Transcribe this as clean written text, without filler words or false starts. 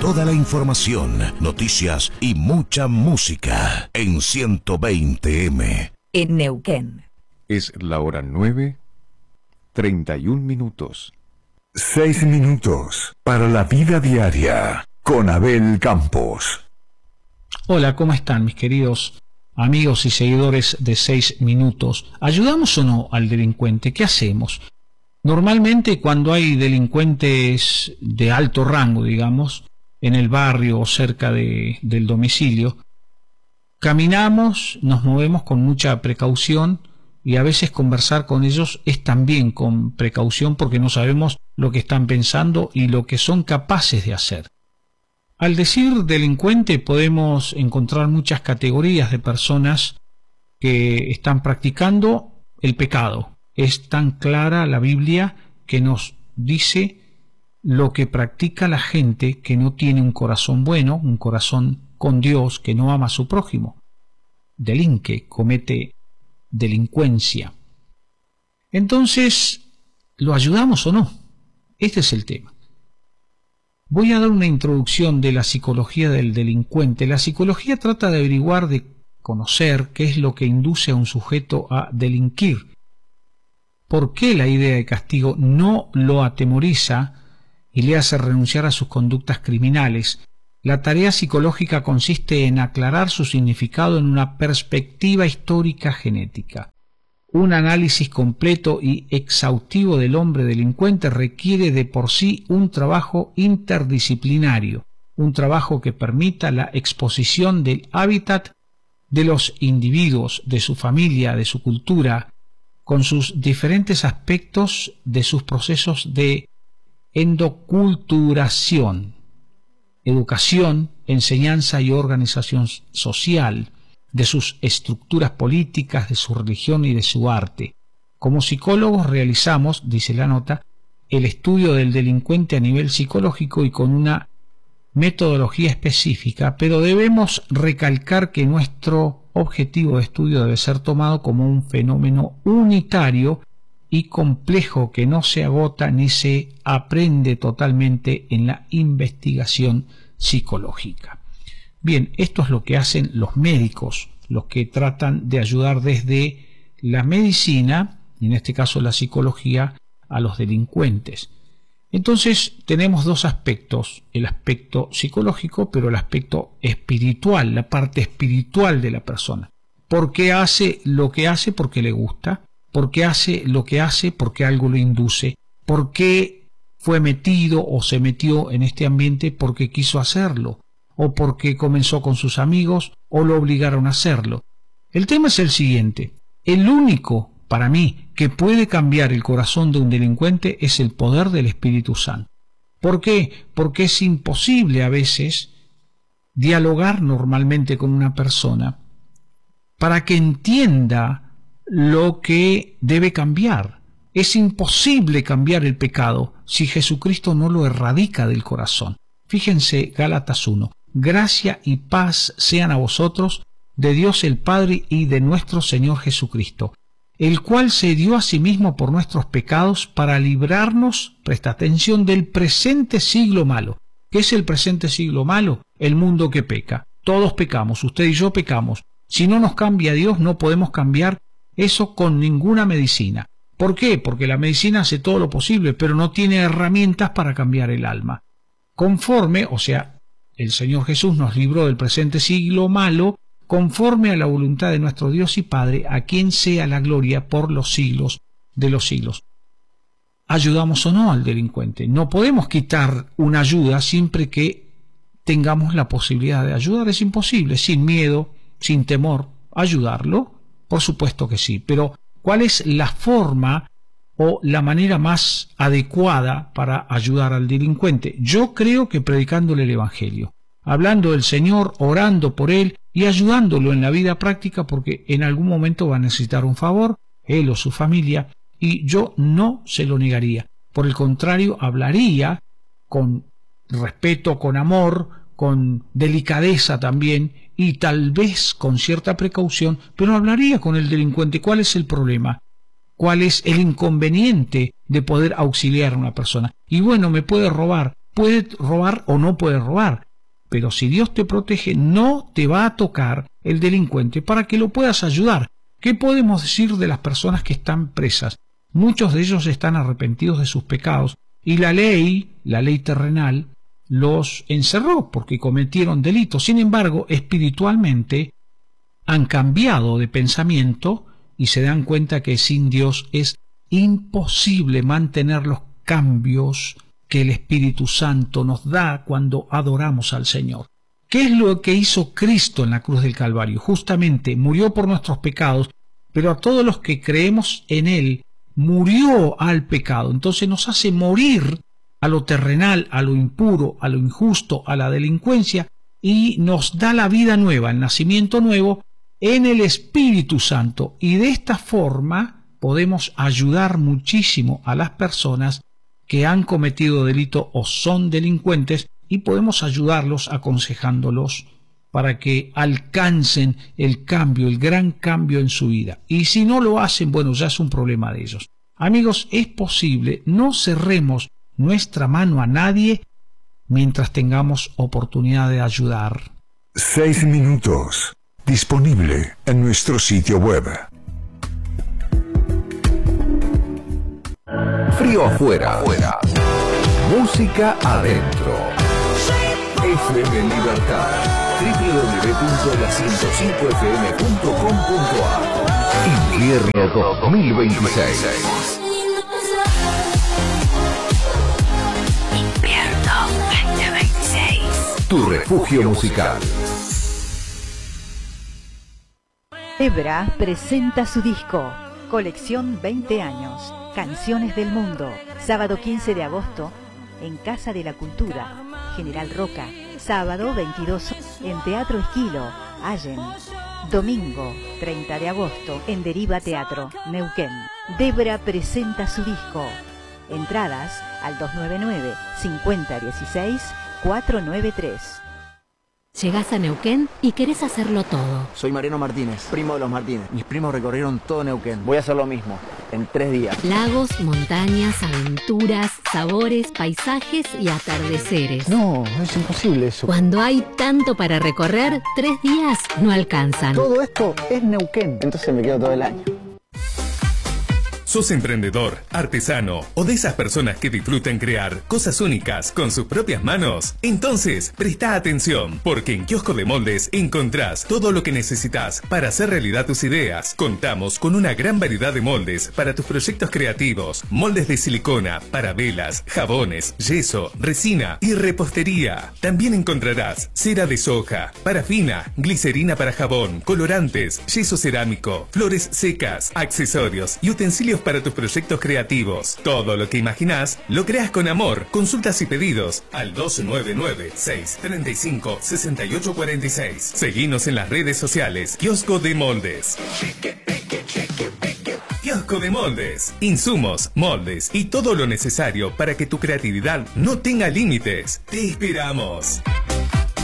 Toda la información, noticias y mucha música en 120M. En Neuquén. Es la hora 9:31. 6 minutos para la vida diaria con Abel Campos. Hola, ¿cómo están mis queridos amigos y seguidores de 6 minutos? ¿Ayudamos o no al delincuente? ¿Qué hacemos? Normalmente cuando hay delincuentes de alto rango, digamos, en el barrio o cerca del domicilio, caminamos, nos movemos con mucha precaución y a veces conversar con ellos es también con precaución porque no sabemos lo que están pensando y lo que son capaces de hacer. Al decir delincuente podemos encontrar muchas categorías de personas que están practicando el pecado. Es tan clara la Biblia que nos dice lo que practica la gente que no tiene un corazón bueno, un corazón con Dios, que no ama a su prójimo. Delinque, comete delincuencia. Entonces, ¿lo ayudamos o no? Este es el tema. Voy a dar una introducción de la psicología del delincuente. La psicología trata de averiguar, de conocer qué es lo que induce a un sujeto a delinquir. ¿Por qué la idea de castigo no lo atemoriza y le hace renunciar a sus conductas criminales? La tarea psicológica consiste en aclarar su significado en una perspectiva histórica genética. Un análisis completo y exhaustivo del hombre delincuente requiere de por sí un trabajo interdisciplinario, un trabajo que permita la exposición del hábitat de los individuos, de su familia, de su cultura, con sus diferentes aspectos de sus procesos de endoculturación, educación, enseñanza y organización social, de sus estructuras políticas, de su religión y de su arte. Como psicólogos realizamos, dice la nota, el estudio del delincuente a nivel psicológico y con una metodología específica, pero debemos recalcar que nuestro objetivo de estudio debe ser tomado como un fenómeno unitario y complejo que no se agota ni se aprende totalmente en la investigación psicológica. Bien, esto es lo que hacen los médicos, los que tratan de ayudar desde la medicina, y en este caso la psicología, a los delincuentes. Entonces tenemos dos aspectos, el aspecto psicológico, pero el aspecto espiritual, la parte espiritual de la persona. ¿Por qué hace lo que hace? Porque le gusta. ¿Por qué hace lo que hace? Porque algo lo induce. ¿Por qué fue metido o se metió en este ambiente? Porque quiso hacerlo, o porque comenzó con sus amigos, o lo obligaron a hacerlo. El tema es el siguiente. El único, para mí, que puede cambiar el corazón de un delincuente es el poder del Espíritu Santo. ¿Por qué? Porque es imposible a veces dialogar normalmente con una persona para que entienda lo que debe cambiar. Es imposible cambiar el pecado si Jesucristo no lo erradica del corazón. Fíjense Gálatas 1. Gracia y paz sean a vosotros de Dios el Padre y de nuestro Señor Jesucristo, el cual se dio a sí mismo por nuestros pecados para librarnos, presta atención, del presente siglo malo. ¿Qué es el presente siglo malo? El mundo que peca. Todos pecamos, usted y yo pecamos. Si no nos cambia Dios, no podemos cambiar eso con ninguna medicina. ¿Por qué? Porque la medicina hace todo lo posible, pero no tiene herramientas para cambiar el alma. Conforme, o sea, el Señor Jesús nos libró del presente siglo malo, conforme a la voluntad de nuestro Dios y Padre, a quien sea la gloria por los siglos de los siglos. ¿Ayudamos o no al delincuente? No podemos quitar una ayuda siempre que tengamos la posibilidad de ayudar. Es imposible, sin miedo, sin temor, ayudarlo. Por supuesto que sí, pero ¿cuál es la forma o la manera más adecuada para ayudar al delincuente? Yo creo que predicándole el Evangelio, hablando del Señor, orando por él y ayudándolo en la vida práctica, porque en algún momento va a necesitar un favor, él o su familia, y yo no se lo negaría. Por el contrario, hablaría con respeto, con amor, con delicadeza también, y tal vez con cierta precaución, pero hablaría con el delincuente. ¿Cuál es el problema? ¿Cuál es el inconveniente de poder auxiliar a una persona? Y bueno, me puede robar, puede robar o no puede robar. Pero si Dios te protege, no te va a tocar el delincuente para que lo puedas ayudar. ¿Qué podemos decir de las personas que están presas? Muchos de ellos están arrepentidos de sus pecados y la ley terrenal, los encerró porque cometieron delitos. Sin embargo, espiritualmente han cambiado de pensamiento y se dan cuenta que sin Dios es imposible mantener los cambios que el Espíritu Santo nos da cuando adoramos al Señor. ¿Qué es lo que hizo Cristo en la cruz del Calvario? Justamente murió por nuestros pecados, pero a todos los que creemos en Él, murió al pecado. Entonces nos hace morir a lo terrenal, a lo impuro, a lo injusto, a la delincuencia, y nos da la vida nueva, el nacimiento nuevo en el Espíritu Santo. Y de esta forma podemos ayudar muchísimo a las personas que han cometido delito o son delincuentes, y podemos ayudarlos aconsejándolos para que alcancen el cambio, el gran cambio en su vida. Y si no lo hacen, bueno, ya es un problema de ellos. Amigos, es posible, no cerremos nuestra mano a nadie mientras tengamos oportunidad de ayudar. 6 minutos. Disponible en nuestro sitio web. Frío afuera. Música adentro. FM Libertad. www.la105fm.com.ar. Invierno 2026. Invierno 2026. Tu refugio musical. Debra presenta su disco, Colección 20 años, Canciones del Mundo, sábado 15 de agosto, en Casa de la Cultura, General Roca, sábado 22 en Teatro Esquilo, Allen, domingo 30 de agosto en Deriva Teatro, Neuquén. Debra presenta su disco, entradas al 299-5016-493. Llegás a Neuquén y querés hacerlo todo. Soy Mariano Martínez, primo de los Martínez. Mis primos recorrieron todo Neuquén. Voy a hacer lo mismo, en 3 días. Lagos, montañas, aventuras, sabores, paisajes y atardeceres. No, es imposible eso. Cuando hay tanto para recorrer, 3 días no alcanzan. Todo esto es Neuquén, entonces me quedo todo el año. ¿Sos emprendedor, artesano o de esas personas que disfrutan crear cosas únicas con sus propias manos? Entonces, presta atención, porque en Kiosco de Moldes encontrás todo lo que necesitas para hacer realidad tus ideas. Contamos con una gran variedad de moldes para tus proyectos creativos. Moldes de silicona para velas, jabones, yeso, resina y repostería. También encontrarás cera de soja, parafina, glicerina para jabón, colorantes, yeso cerámico, flores secas, accesorios y utensilios para tus proyectos creativos. Todo lo que imaginás lo creas con amor. Consultas y pedidos al 299-635-6846. Seguinos en las redes sociales. Kiosco de Moldes. Kiosco de Moldes. Insumos, moldes y todo lo necesario para que tu creatividad no tenga límites. Te esperamos.